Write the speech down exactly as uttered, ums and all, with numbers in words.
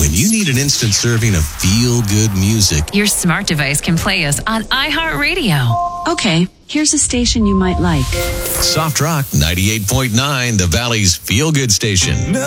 When you need an instant serving of feel-good music, your smart device can play us on iHeartRadio. Okay, here's a station you might like. Soft Rock ninety-eight point nine, the Valley's feel-good station.